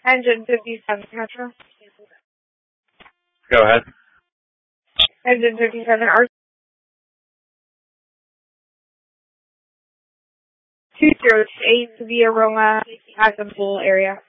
Engine 57, Metro. Go ahead. Engine 57, R 2028 Via Roma, Acton Pool area.